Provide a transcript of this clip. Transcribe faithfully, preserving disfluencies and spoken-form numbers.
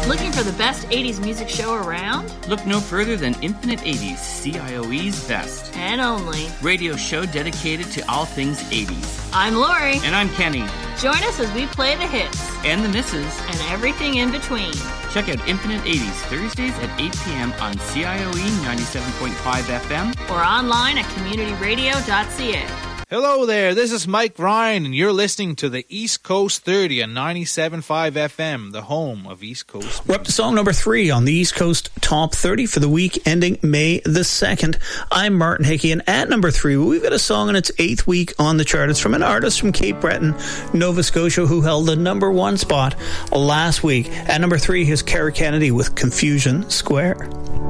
Looking for the best eighties music show around? Look no further than Infinite eighties, C I O E's best and only radio show dedicated to all things eighties. I'm Lori. And I'm Kenny. Join us as we play the hits and the misses and everything in between. Check out Infinite eighties Thursdays at eight p.m. on C I O E ninety-seven point five F M or online at community radio dot c a. Hello there, this is Mike Ryan, and you're listening to the East Coast thirty on ninety-seven point five F M, the home of East Coast music. We're up to song number three on the East Coast Top thirty for the week ending May the second. I'm Martin Hickey, and at number three, we've got a song in its eighth week on the chart. It's from an artist from Cape Breton, Nova Scotia, who held the number one spot last week. At number three, here's Cara Kennedy with Confusion Square.